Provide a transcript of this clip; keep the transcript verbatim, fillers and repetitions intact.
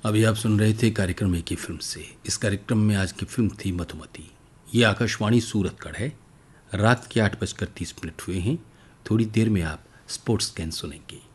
अभी आप सुन रहे थे कार्यक्रम एक ही फिल्म से। इस कार्यक्रम में आज की फिल्म थी मधुमती। ये आकाशवाणी सूरतगढ़ है। रात के आठ बजकर तीस मिनट हुए हैं। थोड़ी देर में आप स्पोर्ट्स स्कैन सुनेंगे।